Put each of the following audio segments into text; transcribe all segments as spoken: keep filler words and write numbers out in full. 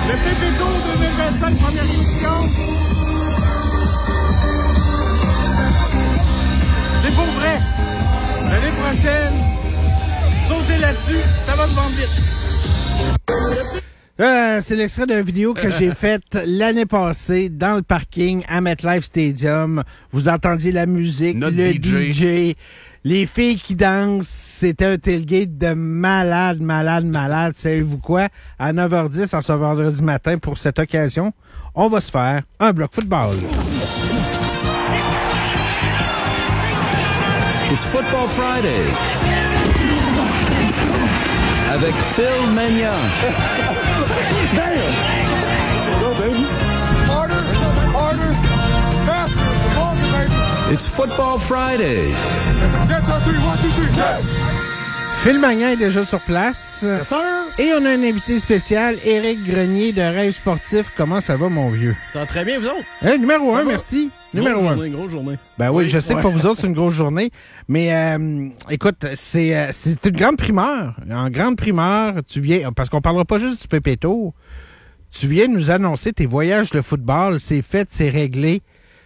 Le Pépéto deux mille vingt-cinq, première édition. C'est pour vrai. L'année prochaine, sautez là-dessus, ça va se vendre vite. Euh, c'est l'extrait d'une vidéo que j'ai faite l'année passée dans le parking à MetLife Stadium. Vous entendiez la musique, Notre le D J. D J, les filles qui dansent. C'était un tailgate de malade, malade, malade. Savez-vous quoi? À neuf heures dix, en ce vendredi matin, pour cette occasion, on va se faire un bloc football. It's Football Friday avec Phil Magnan. It's Football Friday. Phil Magnan est déjà sur place. Yes, sir. Et on a un invité spécial, Éric Grenier de Rêve Sportif. Comment ça va, mon vieux? Ça va très bien, vous autres? Hey, numéro Ça un, va? merci. Grosse Numéro un. journée, grosse journée. Ben oui, Oui, je sais ouais. que pour vous autres, c'est une grosse journée. Mais euh, écoute, c'est, euh, c'est une grande primeur. En grande primeur, tu viens, parce qu'on parlera pas juste du Pépéto, tu viens nous annoncer tes voyages de football. C'est fait, c'est réglé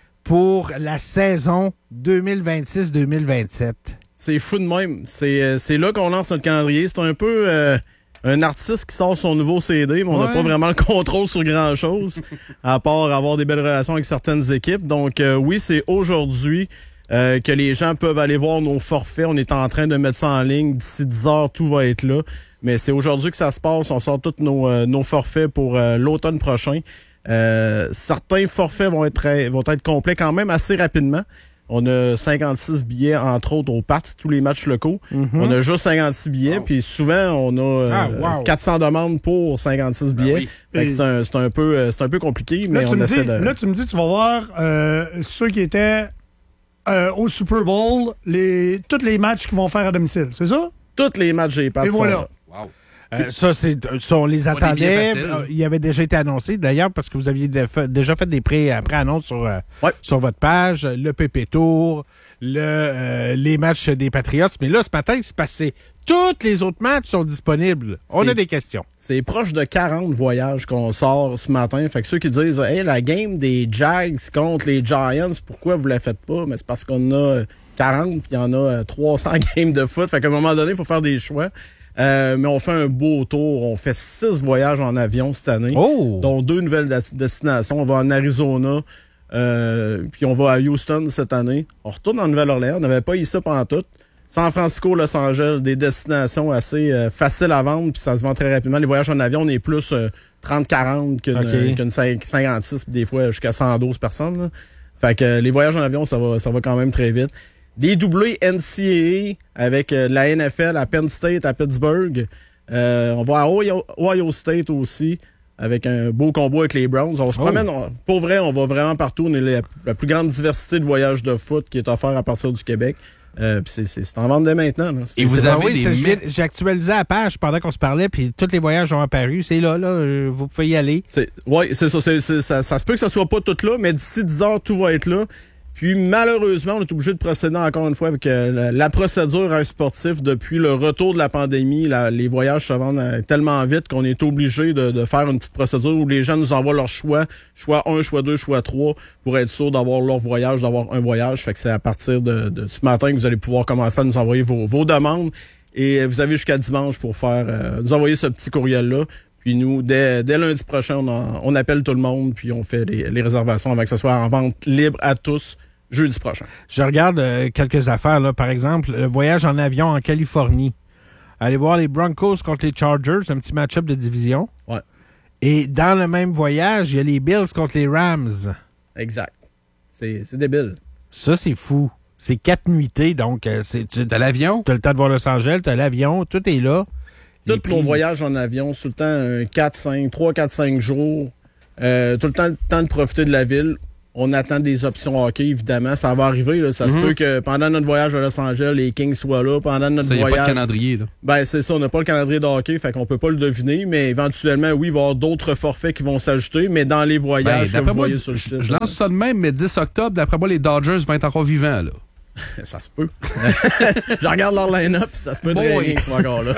pour la saison deux mille vingt-six deux mille vingt-sept. C'est fou de même. C'est, euh, c'est là qu'on lance notre calendrier. C'est un peu euh, un artiste qui sort son nouveau C D, mais on n'a Ouais. pas vraiment le contrôle sur grand-chose, à part avoir des belles relations avec certaines équipes. Donc euh, oui, c'est aujourd'hui euh, que les gens peuvent aller voir nos forfaits. On est en train de mettre ça en ligne. D'ici dix heures, tout va être là. Mais c'est aujourd'hui que ça se passe. On sort tous nos, euh, nos forfaits pour euh, l'automne prochain. Euh, certains forfaits vont être, très- vont être complets quand même assez rapidement. On a cinquante-six billets, entre autres, au parti, tous les matchs locaux. Mm-hmm. On a juste cinquante-six billets, puis souvent, on a euh, Ah, wow. quatre cents demandes pour cinquante-six billets. oui. Fait que c'est, un, c'est, un peu, euh, c'est un peu compliqué, mais Là, tu on me essaie dis, de... là, tu me dis, tu vas voir euh, ceux qui étaient euh, au Super Bowl, les, tous les matchs qu'ils vont faire à domicile, c'est ça? Tous les matchs des Pats Et sont voilà. là. Wow. Euh, ça, c'est, ça, on les Pas des billets attendait. faciles. Euh, Il avait déjà été annoncé, d'ailleurs, parce que vous aviez de- fait- déjà fait des pré, euh, pré-annonces sur, euh, Ouais. sur votre page, le Pépé Tour, le, euh, les matchs des Patriots. Mais là, ce matin, il s'est passé. Tous les autres matchs sont disponibles. On C'est- a des questions. C'est proche de quarante voyages qu'on sort ce matin. Fait que ceux qui disent « Hey, la game des Jags contre les Giants, pourquoi vous la faites pas? » Mais c'est parce qu'on a quarante, puis il y en a euh, trois cents games de foot. Fait qu'à un moment donné, il faut faire des choix. Euh, mais on fait un beau tour. On fait six voyages en avion cette année, Oh! dont deux nouvelles da- destinations. On va en Arizona, euh, puis on va à Houston cette année. On retourne en Nouvelle-Orléans. On n'avait pas eu ça pendant tout. San Francisco, Los Angeles, des destinations assez euh, faciles à vendre, puis ça se vend très rapidement. Les voyages en avion, on est plus euh, trente quarante qu'une, OK. euh, qu'une cinq- cinquante-six, puis des fois jusqu'à cent douze personnes. Là. Fait que euh, les voyages en avion, ça va, ça va quand même très vite. Des doublés N C A A avec euh, la N F L à Penn State, à Pittsburgh. Euh, on va à Ohio, Ohio State aussi, avec un beau combo avec les Browns. On se Oh. promène, on- pour vrai, on va vraiment partout. On est la, la plus grande diversité de voyages de foot qui est offert à partir du Québec. Euh, puis c'est, c'est, c'est en vente dès maintenant. Là. C'est- Et vous c'est- Ah avez oui, des ça, je viens- mythes. j'ai actualisé la page pendant qu'on se parlait, puis tous les voyages ont apparu. C'est là, là, euh, vous pouvez y aller. C'est, ouais, c'est ça, c'est, c'est- ça. Ça se peut que ça soit pas tout là, mais d'ici dix heures, tout va être là. Puis malheureusement, on est obligé de procéder encore une fois avec euh, la, la procédure à un sportif depuis le retour de la pandémie. La- les voyages se vendent euh, tellement vite qu'on est obligé de, de faire une petite procédure où les gens nous envoient leur choix, choix un, choix deux, choix trois, pour être sûr d'avoir leur voyage, d'avoir un voyage. Fait que c'est à partir de, de ce matin que vous allez pouvoir commencer à nous envoyer vos, vos demandes. Et vous avez jusqu'à dimanche pour faire euh, nous envoyer ce petit courriel-là. Puis nous, dès, dès lundi prochain, on, en- on appelle tout le monde, puis on fait les, les réservations avant que ce soit en vente libre à tous jeudi prochain. Je regarde euh, quelques affaires, là. Par exemple, le voyage en avion en Californie. Aller voir les Broncos contre les Chargers, un petit match-up de division. Ouais. Et dans le même voyage, il y a les Bills contre les Rams. Exact. C'est, c'est débile. Ça, c'est fou. C'est quatre nuitées, donc euh, c'est, tu De l'avion? as le temps de voir Los Angeles, tu as l'avion, tout est là. Les Tous prix- nos voyages en avion, tout le temps un quatre, cinq, trois, quatre, cinq jours. Euh, tout le temps, le temps de profiter de la ville. On attend des options hockey, évidemment. Ça va arriver. Là. Ça Mm-hmm. se peut que pendant notre voyage à Los Angeles, les Kings soient là. Pendant notre Ça, il n'y a pas de voyage... calendrier, là. Ben, c'est ça. On n'a pas le calendrier de hockey, fait qu'on peut pas le deviner. Mais éventuellement, oui, il va y avoir d'autres forfaits qui vont s'ajouter. Mais dans les Ben, voyages que d'après vous moi, voyez je, sur le site... je lance ça de même, mais dix octobre, d'après moi, les Dodgers vont être encore vivants, là. Ça se peut. Je regarde leur line-up, ça se peut Bon, très oui. bien qu'ils soient encore là.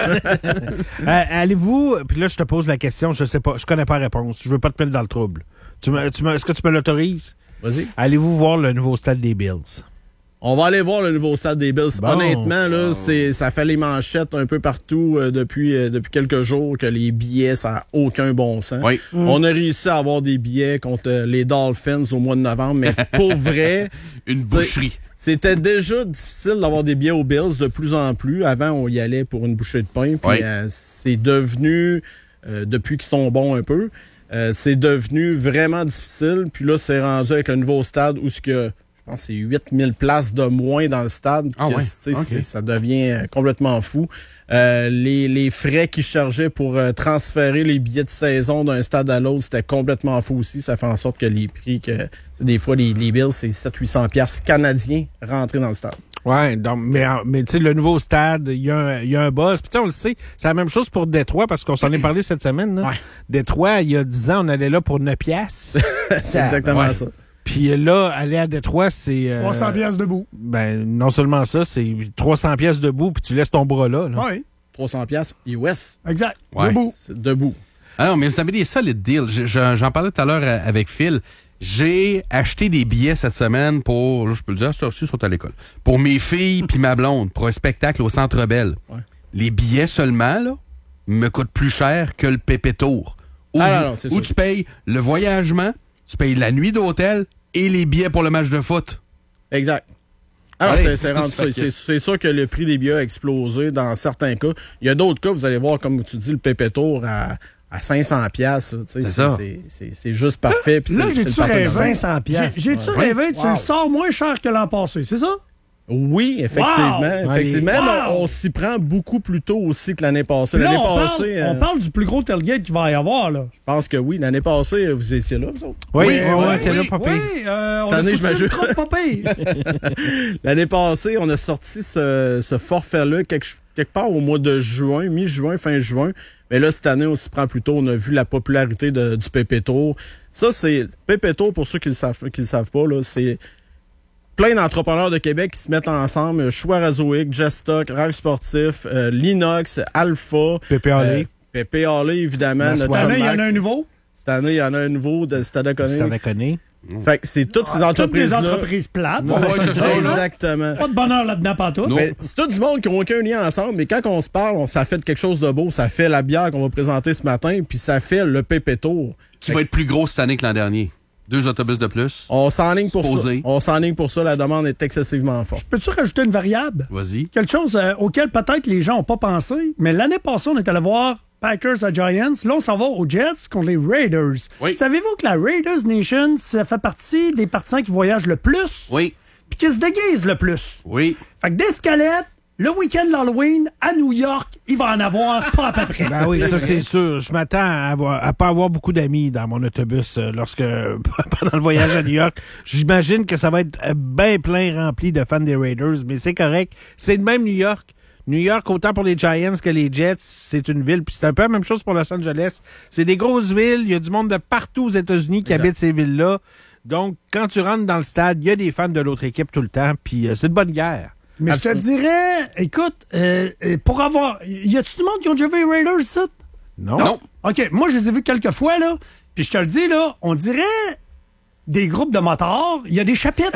Euh, allez-vous, puis là, je te pose la question, je sais pas, je connais pas la réponse. Je veux pas te mettre dans le trouble. Tu me, tu me, est-ce que tu me l'autorises? Vas-y. Allez-vous voir le nouveau stade des Bills? On va aller voir le nouveau stade des Bills. Bon. Honnêtement, là, c'est, ça fait les manchettes un peu partout euh, depuis, euh, depuis quelques jours que les billets, ça n'a aucun bon sens. Oui. Mm. On a réussi à avoir des billets contre euh, les Dolphins au mois de novembre, mais pour vrai, Une boucherie. c'était déjà difficile d'avoir des billets aux Bills de plus en plus. Avant, on y allait pour une bouchée de pain, puis Oui. euh, c'est devenu, euh, depuis qu'ils sont bons un peu, euh, c'est devenu vraiment difficile. Puis là, c'est rendu avec le nouveau stade où ce que je pense que c'est huit mille places de moins dans le stade. Ah que, ouais, tu sais, ok. c'est- ça devient euh, complètement fou. Euh, les, les frais qu'ils chargeaient pour euh, transférer les billets de saison d'un stade à l'autre, c'était complètement fou aussi. Ça fait en sorte que les prix, que c'est des fois, les, les Bills, c'est sept cents à huit cents piastres canadiens rentrés dans le stade. Ouais, donc, mais, mais tu sais, le nouveau stade, il y, a un- il y a un buzz. Puis tu sais, on le sait, c'est la même chose pour Détroit, parce qu'on s'en est parlé cette semaine. Là. Ouais. Détroit, il y a dix ans, on allait là pour neuf piastres. c'est exactement ouais. ça. Puis là, aller à Détroit, c'est... euh, trois cents piastres debout. Ben, non seulement ça, c'est trois cents pièces debout, puis tu laisses ton bras là. là. Oui, trois cents piastres U S, exact. Ouais. Debout. c'est debout. Ah non, mais vous avez des solides deals. Je- je- J'en parlais tout à l'heure euh, avec Phil. J'ai acheté des billets cette semaine pour, là, je peux le dire, c'est reçu, sont à l'école, pour mes filles puis ma blonde, pour un spectacle au Centre Bell. Ouais. Les billets seulement, là, me coûtent plus cher que le Pépé Tour. Où, Ah, non, non, c'est où sûr. tu payes le voyagement, tu payes la nuit d'hôtel et les billets pour le match de foot. Exact. Alors, Ouais, c'est, c'est, rendu fait ça. que- C'est, c'est sûr que le prix des billets a explosé dans certains cas. Il y a d'autres cas, vous allez voir, comme tu dis, le Pépé Tour à, à cinq cents piastres. tu sais, C'est ça. C'est, c'est, c'est juste parfait. puis Là, c'est, c'est j'ai-tu le partenariat. rêvé? cinq cents piastres. J'ai- J'ai-tu Ouais. rêvé? Tu Wow. le sors moins cher que l'an passé, c'est ça? Oui, effectivement. Wow! effectivement Wow! mais on, on s'y prend beaucoup plus tôt aussi que l'année passée. Là, L'année on, passée, parle, euh, on parle du plus gros tailgate qu'il va y avoir, là. je pense que oui. L'année passée, vous étiez là, vous autres. Oui, Oui, oui, oui, ouais, t'es là, oui, papa. Oui, euh, on Cette a année, foutu j'imagine. une crotte pas pire. L'année passée, on a sorti ce, ce forfait-là quelque, quelque part au mois de juin, mi-juin, fin juin. Mais là, cette année, on s'y prend plus tôt. On a vu la popularité de- du Pépé Tour. Ça, c'est... Pépé Tour, pour ceux qui ne le savent, qui le savent pas, là, c'est plein d'entrepreneurs de Québec qui se mettent ensemble. Choix Razoic, Gestock, Rêve Sportif, euh, Linox, Alpha. Pépé Allé. euh, Pépé Allé, évidemment. Cette notre Cette année, il y en Max. a un nouveau. Cette année, il y en a un nouveau de Stade Si t'en Conné. as connu. Fait que c'est toutes ces Toutes des entreprises-là. entreprises plates. Ouais, on va ouais, se le c'est ça, dire, là. Exactement. Pas de bonheur là-dedans, pas tout. Non. Mais c'est tout du monde qui n'ont aucun lien ensemble, mais quand on se parle, on, ça fait quelque chose de beau. Ça fait la bière qu'on va présenter ce matin, puis ça fait le Pépé Tour. Qui va être plus gros cette année que l'an dernier. Deux autobus de plus. On s'enligne pour Supposé. ça. On s'enligne pour ça. La demande est excessivement forte. Peux-tu rajouter une variable? Vas-y. Quelque chose euh, auquel peut-être les gens n'ont pas pensé, mais l'année passée, on est allé voir Packers à Giants. Là, on s'en va aux Jets contre les Raiders. Oui. Savez-vous que la Raiders Nation, ça fait partie des partisans qui voyagent le plus Oui. puis qui se déguisent le plus? Oui. Fait que des scalettes, le week-end de l'Halloween, à New York, il va en avoir pas à peu près. Ben oui, ça c'est sûr. Je m'attends à, avoir, à pas avoir beaucoup d'amis dans mon autobus euh, lorsque pendant le voyage à New York. J'imagine que ça va être bien plein rempli de fans des Raiders, mais c'est correct. C'est de même New York. New York, autant pour les Giants que les Jets, c'est une ville. Puis c'est un peu la même chose pour Los Angeles. C'est des grosses villes. Il y a du monde de partout aux États-Unis qui Exact. habitent ces villes-là. Donc, quand tu rentres dans le stade, il y a des fans de l'autre équipe tout le temps. Puis euh, c'est de bonne guerre. Mais je te Absolument. dirais, écoute, euh, euh, pour avoir. Y a-tu du monde qui ont déjà vu les Raiders, ça? Non? Non. OK, moi, je les ai vus quelques fois, là. Puis je te le dis, là, on dirait des groupes de motards. Il y a des chapitres.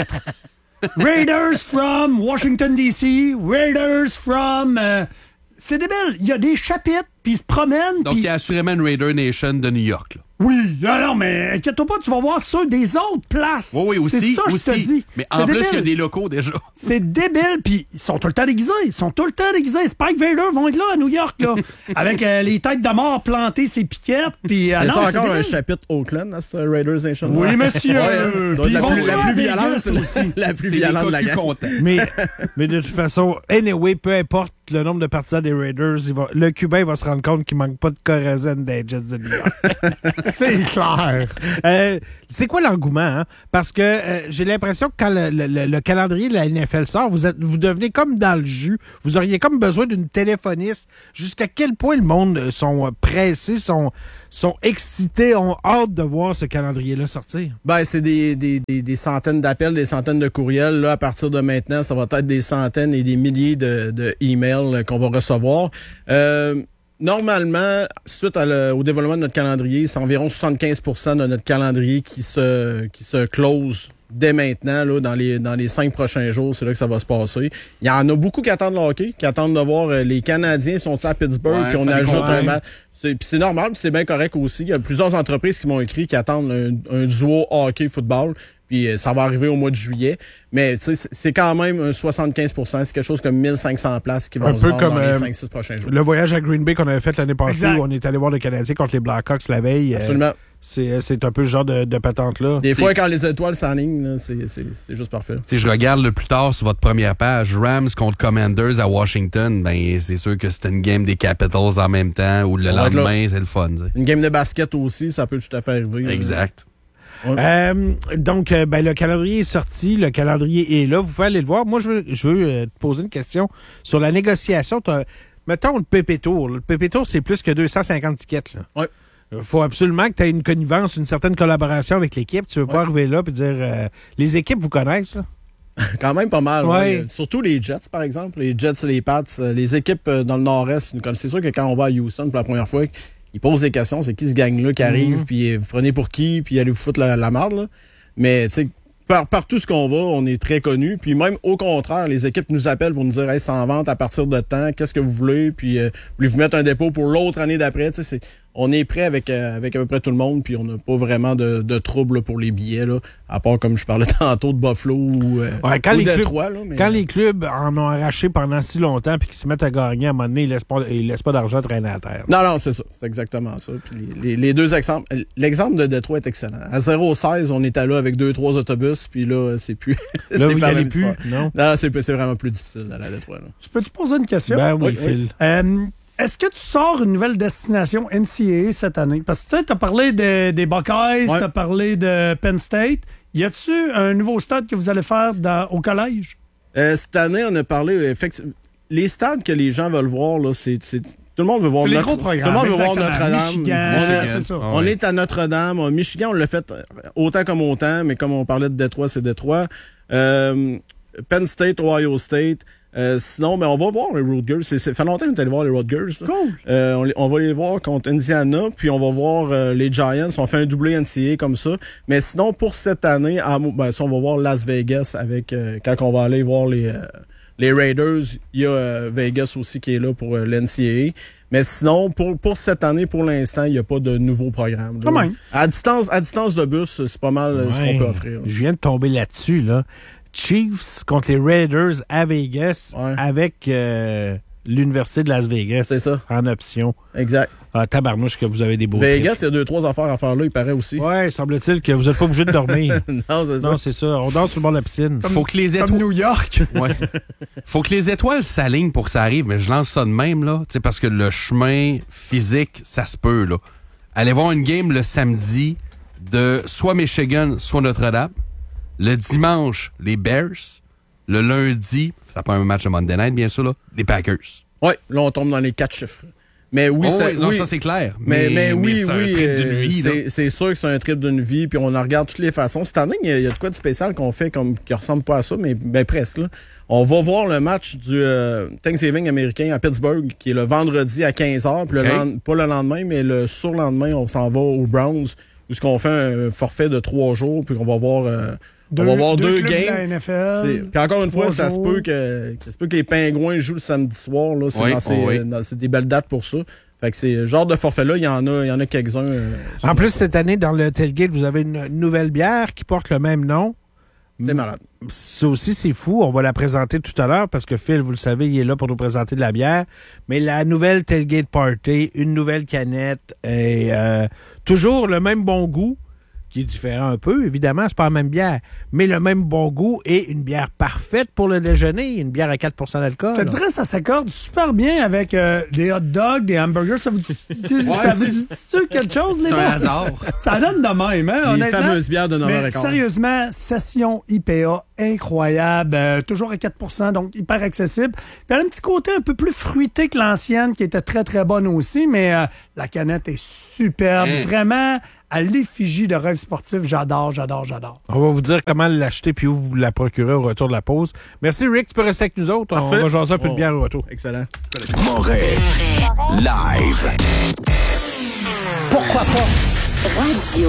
Raiders from Washington, D C Raiders from... euh, c'est débile. Il y a des chapitres, puis ils se promènent. Donc, puis- il y a assurément une Raider Nation de New York. Là. Oui, non, non, mais inquiète-toi pas, tu vas voir ceux des autres places. Oui, oui, aussi. C'est ça, je aussi. te dis. Mais C'est en plus, il y a débile. des locaux déjà. C'est débile, puis ils sont tout le temps déguisés. Ils sont tout le temps déguisés. Spike Vader vont être là à New York, là, avec euh, les têtes de mort plantées, ses piquettes, puis... euh, Y a non, c'est encore un débile. chapitre Oakland à ce Raiders Nation? Oui, monsieur. Ouais, doit Puis être la ils vont plus, ça la à plus Vegas violente, aussi. la plus C'est les violente de la cocus gang. contents. Mais, mais de toute façon, anyway, peu importe le nombre de partisans des Raiders, il va, le Cubain va se rendre compte qu'il manque pas de kérosène des Jets de New York. C'est clair. Euh, c'est quoi l'engouement? Hein? Parce que euh, j'ai l'impression que quand le, le, le calendrier de la N F L sort, vous, êtes, vous devenez comme dans le jus. Vous auriez comme besoin d'une téléphoniste. Jusqu'à quel point le monde sont pressés, sont, sont excités, ont hâte de voir ce calendrier-là sortir? Ben, c'est des, des, des, des centaines d'appels, des centaines de courriels. Là, à partir de maintenant, ça va être des centaines et des milliers de, de emails qu'on va recevoir. Euh, normalement, suite à le, au développement de notre calendrier, c'est environ soixante-quinze pour cent de notre calendrier qui se, qui se close dès maintenant, là, dans les, dans les cinq prochains jours. C'est là que ça va se passer. Il y en a beaucoup qui attendent le hockey, qui attendent de voir euh, les Canadiens sont à Pittsburgh, Ouais, puis on fallait ajoute qu'on un aille. match. C'est, puis c'est normal, puis c'est bien correct aussi. Il y a plusieurs entreprises qui m'ont écrit qui attendent un, un duo hockey-football. Puis euh, ça va arriver au mois de juillet. Mais tu sais, c'est, c'est quand même un soixante-quinze pour cent. C'est quelque chose comme mille cinq cents places qui vont Un se peu vendre comme, dans les euh, cinq six prochains jours. Le voyage à Green Bay qu'on avait fait l'année passée, Exact. où on est allé voir le Canadien contre les Blackhawks la veille. euh, Absolument. c'est, c'est un peu le genre de, de patente-là. Des C'est- fois, quand les étoiles s'alignent, là, c'est, c'est, c'est juste parfait. Si je regarde le plus tard sur votre première page, Rams contre Commanders à Washington, ben c'est sûr que c'est une game des Capitals en même temps, ou le On va être là. lendemain, c'est le fun. tu sais. Une game de basket aussi, ça peut tout à fait arriver. Exact. Euh, donc, euh, ben, le calendrier est sorti, le calendrier est là. Vous pouvez aller le voir. Moi, je veux, je veux euh, te poser une question sur la négociation. T'as- mettons le P P Tour. Le P P Tour, c'est plus que deux cent cinquante tickets. Ouais. Il faut absolument que tu aies une connivence, une certaine collaboration avec l'équipe. Tu ne veux pas Ouais. arriver là et dire euh, les équipes vous connaissent. Là. Quand même pas mal. Ouais. Ouais. Surtout les Jets, par exemple. Les Jets et les Pats. euh, Les équipes euh, dans le Nord-Est, comme c'est sûr que quand on va à Houston pour la première fois, ils posent des questions. C'est qui ce gang-là qui arrive, Mhm. puis euh, vous prenez pour qui, puis allez vous foutre la, la merde. Là. Mais tu sais, par, partout ce qu'on va, on est très connus. Puis même au contraire, les équipes nous appellent pour nous dire hey, c'est en vente à partir de temps, qu'est-ce que vous voulez, puis euh, voulez-vous mettre un dépôt pour l'autre année d'après. Tu sais, c'est- on est prêt avec, euh, avec à peu près tout le monde, puis on n'a pas vraiment de, de trouble là, pour les billets, là, à part comme je parlais tantôt de Buffalo ou, euh, Ouais, quand ou les clubs- Détroit. Là, mais, Quand les clubs en ont arraché pendant si longtemps puis qu'ils se mettent à gagner, à un moment donné, ils laissent pas, ils laissent pas d'argent traîner à terre. Non, non, c'est ça. C'est exactement ça. Puis les, les- les deux exemples. L'exemple de Détroit est excellent. À zéro seize, on était là avec deux, trois autobus, puis là, c'est plus. Là, c'est vous y pas la allez même plus, histoire. non? Non, c'est, c'est vraiment plus difficile d'aller à Détroit. Là. Je peux-tu poser une question? Ben oui, Oui, oui. Phil. Euh, est-ce que tu sors une nouvelle destination N C A A cette année? Parce que tu as parlé de- des Buckeyes, Ouais. tu as parlé de Penn State. Y a-tu un nouveau stade que vous allez faire dans- au collège? Euh, cette année, on a parlé. Effectivement, les stades que les gens veulent voir, là, c'est. c'est- tout le monde veut voir C'est les notre, gros programmes, Tout le monde veut voir exactement. Notre-Dame. Michigan, On est- c'est ça. Ah On ouais. est à Notre-Dame. En Michigan, on l'a fait autant comme autant, mais comme on parlait de Détroit, c'est Détroit. Euh, Penn State, Ohio State. Euh, sinon, ben, on va voir les Rutgers. C'est, c'est fait longtemps qu'on est allé voir les Rutgers. là. Cool. Euh, on, les- on va les voir contre Indiana, puis on va voir euh, les Giants. On fait un doublé N C A A comme ça. Mais sinon, pour cette année, à Mo- ben, ça, on va voir Las Vegas avec euh, quand on va aller voir les, euh, les Raiders. Il y a euh, Vegas aussi qui est là pour euh, l'N C A A. Mais sinon, pour, pour cette année, pour l'instant, il n'y a pas de nouveau programme. là. Quand même. À distance, à distance de bus, c'est pas mal euh, ce qu'on Ouais. peut offrir. là. Je viens de tomber là-dessus, là. Chiefs contre les Raiders à Vegas Ouais. avec euh, l'Université de Las Vegas C'est ça. en option. Exact. Ah, tabarnouche que vous avez des beaux Vegas, il y a deux, trois affaires à faire là, il paraît aussi. trips. Ouais, semble-t-il que vous n'êtes pas obligé de dormir. non, c'est ça. Non, c'est ça. On dort sur le bord de la piscine. Faut que les Comme étoiles. New York. Ouais. Faut que les étoiles s'alignent pour que ça arrive, mais je lance ça de même, là. Tu sais, parce que le chemin physique, ça se peut, là. Allez voir une game le samedi de soit Michigan, soit Notre-Dame. Le dimanche, les Bears. Le lundi, ça prend un match de Monday Night, bien sûr, là, les Packers. Oui, là, on tombe dans les quatre chiffres. Mais oui, Oh, ça, oui, non, oui. ça, c'est clair. Mais, mais, oui, c'est un oui, trip euh, d'une vie, là. c'est, c'est sûr que c'est un trip d'une vie, puis on en regarde toutes les façons. Cette année, il y a, il y a de quoi de spécial qu'on fait comme qui ressemble pas à ça, mais ben, presque. Là. On va voir le match du euh, Thanksgiving américain à Pittsburgh, qui est le vendredi à quinze heures, puis le OK. lend- pas le lendemain, mais le surlendemain, on s'en va aux Browns, où ce qu'on fait un forfait de trois jours, puis on va voir, euh, on va voir deux, clubs de la games. N F C'est- L. Puis encore une fois, trois ça se, jours. peut que, ça se peut que les Pingouins jouent le samedi soir. Là. C'est, Oui, dans ces, oh oui. dans- c'est des belles dates pour ça. Fait que c'est genre de forfait-là, il y en a, il y en a quelques-uns. euh, sur En le- plus, cette année, dans le tailgate, vous avez une nouvelle bière qui porte le même nom. c'est malade. Ça aussi, c'est fou. On va la présenter tout à l'heure parce que Phil, vous le savez, il est là pour nous présenter de la bière. Mais la nouvelle Tailgate Party, une nouvelle canette et euh, toujours le même bon goût qui est différent un peu. Évidemment, c'est pas la même bière, mais le même bon goût et une bière parfaite pour le déjeuner, une bière à quatre pour cent d'alcool. Je te dirais, ça s'accorde super bien avec euh, des hot dogs, des hamburgers. Ça vous dit, ça vous dit quelque chose, les C'est un gars? hasard. Ça donne de même, hein, Les honnêtement. fameuses bières de neuf heures Mais quinze. sérieusement, session I P A incroyable, euh, toujours à quatre pour cent, donc hyper accessible. Puis elle a un petit côté un peu plus fruité que l'ancienne, qui était très, très bonne aussi, mais euh, la canette est superbe. Mmh. Vraiment, à l'effigie de Rêve Sportif, j'adore, j'adore, j'adore. On va vous dire comment l'acheter puis où vous la procurez au retour de la pause. Merci, Rick. Tu peux rester avec nous autres. Parfait. On va jaser un peu de Oh. bière au retour. Excellent. Moret. Live. Pourquoi pas? Radio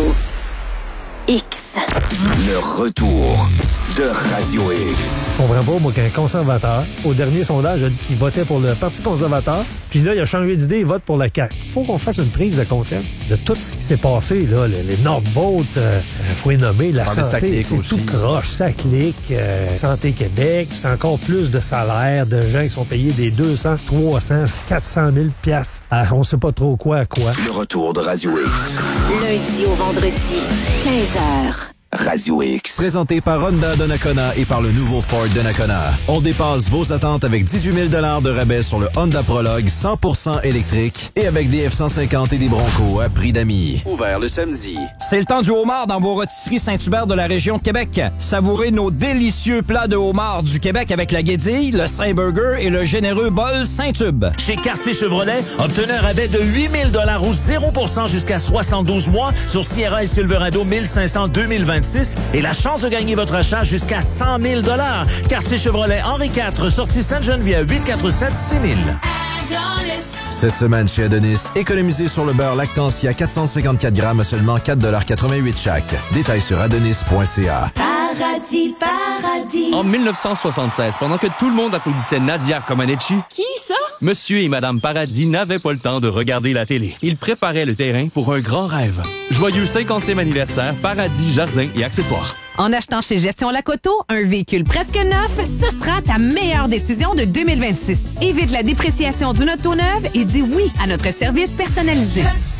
X. Le retour de Radio X. Je comprends pas, moi, qu'un conservateur, au dernier sondage, a dit qu'il votait pour le Parti conservateur, puis là, il a changé d'idée, il vote pour la C A Q. Il faut qu'on fasse une prise de conscience de tout ce qui s'est passé, là, les, les Nord-Votes, euh, faut les nommer, la Parler de ça santé, clique c'est aussi. tout croche, ça clique, euh, Santé Québec, c'est encore plus de salaires de gens qui sont payés des deux cents, trois cents, quatre cent mille piastres à on sait pas trop quoi à quoi. Le retour de Radio X. Lundi au vendredi, quinze heures. Radio X. Présenté par Honda Donnacona et par le nouveau Ford Donnacona. On dépasse vos attentes avec dix-huit mille dollars de rabais sur le Honda Prologue cent pour cent électrique et avec des F cent cinquante et des Broncos à prix d'amis. Ouvert le samedi. C'est le temps du homard dans vos rôtisseries Saint-Hubert de la région de Québec. Savourez nos délicieux plats de homard du Québec avec la guédille, le Saint-Burger et le généreux bol Saint-Tube. Chez Quartier Chevrolet, obtenez un rabais de huit mille dollars ou zéro pour cent jusqu'à soixante-douze mois sur Sierra et Silverado mille cinq cents deux mille vingt-six et la chance de gagner votre achat jusqu'à cent mille dollars. Quartier Chevrolet Henri quatre, sortie Sainte-Geneviève, huit quatre sept six mille. Cette semaine chez Adonis, économisez sur le beurre Lactantia quatre cent cinquante-quatre grammes à seulement quatre dollars quatre-vingt-huit chaque. Détails sur adonis point c a. Paradis, paradis. En mille neuf cent soixante-seize, pendant que tout le monde applaudissait Nadia Comaneci, Qui ça? Monsieur et Madame Paradis n'avaient pas le temps de regarder la télé. Ils préparaient le terrain pour un grand rêve. Joyeux cinquantième anniversaire, Paradis, Jardins et accessoires. En achetant chez Gestion Lacoto, un véhicule presque neuf, ce sera ta meilleure décision de deux mille vingt-six. Évite la dépréciation d'une auto neuve et dis oui à notre service personnalisé.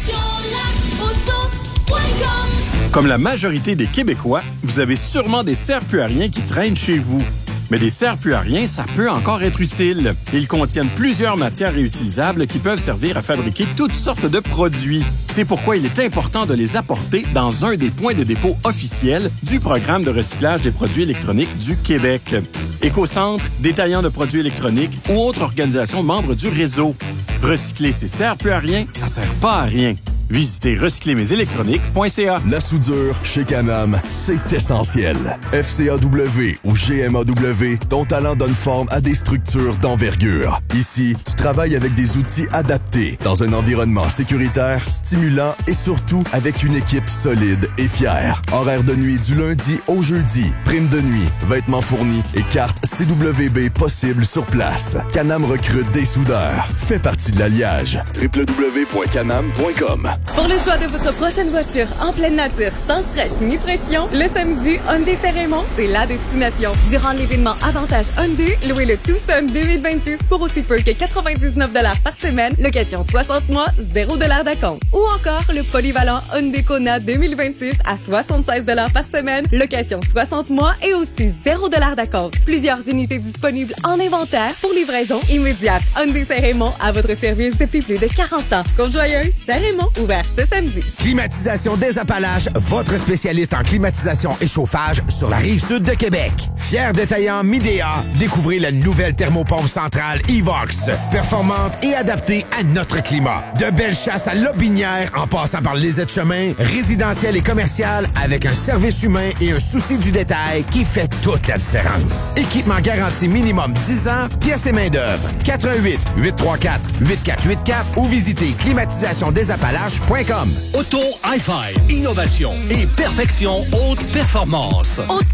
Comme la majorité des Québécois, vous avez sûrement des serre-plus-à-rien qui traînent chez vous. Mais des serre-plus-à-rien, ça peut encore être utile. Ils contiennent plusieurs matières réutilisables qui peuvent servir à fabriquer toutes sortes de produits. C'est pourquoi il est important de les apporter dans un des points de dépôt officiels du programme de recyclage des produits électroniques du Québec. Écocentre, détaillant de produits électroniques ou autres organisations membres du réseau. Recycler ces serre-plus-à-rien, ça sert pas à rien. Visitez recycler mes électroniques point c a. La soudure chez Canam, c'est essentiel. F C A W ou G M A W, ton talent donne forme à des structures d'envergure. Ici, tu travailles avec des outils adaptés, dans un environnement sécuritaire, stimulant et surtout avec une équipe solide et fière. Horaire de nuit du lundi au jeudi, prime de nuit, vêtements fournis et carte C W B possible sur place. Canam recrute des soudeurs. Fais partie de l'alliage. w w w point canam point com. Pour le choix de votre prochaine voiture en pleine nature, sans stress ni pression, le samedi, Hyundai Saint-Raymond, c'est la destination. Durant l'événement Avantage Hyundai, louez le Tucson deux mille vingt-six pour aussi peu que quatre-vingt-dix-neuf dollars par semaine, location soixante mois, zéro dollars d'acompte. Ou encore le polyvalent Hyundai Kona deux mille vingt-six à soixante-seize dollars par semaine, location soixante mois et aussi zéro dollars d'acompte. Plusieurs unités disponibles en inventaire pour livraison immédiate. Hyundai Saint-Raymond à votre service depuis plus de quarante ans. Côte joyeuse, Saint-Raymond, ouvert ce samedi. Climatisation des Appalaches, votre spécialiste en climatisation et chauffage sur la rive sud de Québec. Fier détaillant Midea, découvrez la nouvelle thermopompe centrale Evox. Performante et adaptée à notre climat. De belles chasses à Lobinière en passant par les aides-chemins, résidentiel et commercial avec un service humain et un souci du détail qui fait toute la différence. Équipement garanti minimum dix ans, pièces et main-d'œuvre. quatre un huit, huit trois quatre, huit quatre huit quatre ou visitez climatisation des Appalaches point com. Auto Hi-Fi, innovation et perfection haute performance. Auto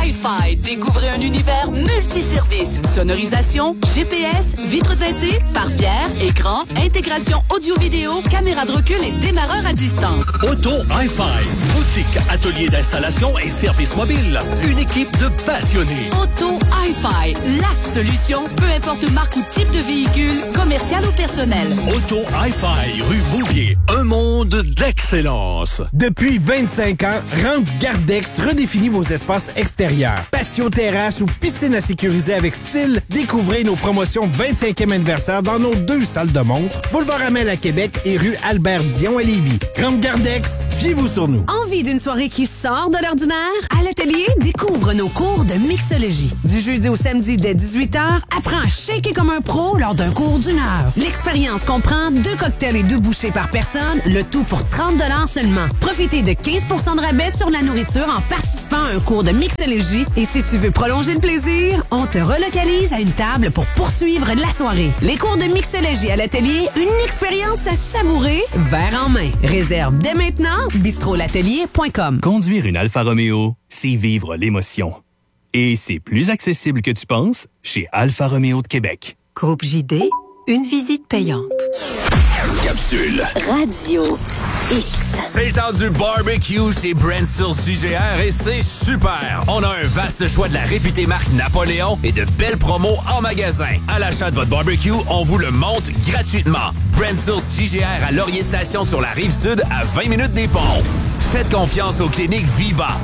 Hi-Fi. Découvrez un univers multiservice. Sonorisation, G P S, vitres teintées, pare-pierre, écran, intégration audio-vidéo, caméra de recul et démarreur à distance. Auto Hi-Fi. Boutique, atelier d'installation et service mobile. Une équipe de passionnés. Auto Hi-Fi. La solution, peu importe marque ou type de véhicule, commercial ou personnel. Auto Hi-Fi, rue Bouvier. Un monde d'excellence. Depuis vingt-cinq ans, Rampe Gardex redéfinit vos espaces extérieurs. Patio, terrasse ou piscine à sécuriser avec style, découvrez nos promotions vingt-cinquième anniversaire dans nos deux salles de montre, Boulevard Amel à Québec et rue Albert-Dion à Lévis. Rampe Gardex, fiez-vous sur nous. Envie d'une soirée qui sort de l'ordinaire? À l'atelier, découvre nos cours de mixologie. Du jeudi au samedi dès dix-huit heures, apprends à shaker comme un pro lors d'un cours d'une heure. L'expérience comprend deux cocktails et deux bouchées par personne, le tout pour trente dollars seulement. Profitez de quinze pour cent de rabais sur la nourriture en participant à un cours de mixologie. Et si tu veux prolonger le plaisir, on te relocalise à une table pour poursuivre la soirée. Les cours de mixologie à l'atelier, une expérience à savourer, verre en main. Réserve dès maintenant, bistro l'atelier point com. Conduire une Alfa Romeo, c'est vivre l'émotion. Et c'est plus accessible que tu penses chez Alfa Romeo de Québec. Groupe J D, une visite payante. Capsule. Radio X. C'est le temps du barbecue chez Brent sur J G R et c'est super! On a un vaste choix de la réputée marque Napoléon et de belles promos en magasin. À l'achat de votre barbecue, on vous le monte gratuitement. Brent sur J G R à Laurier Station sur la Rive-Sud à vingt minutes des ponts. Faites confiance aux cliniques Viva,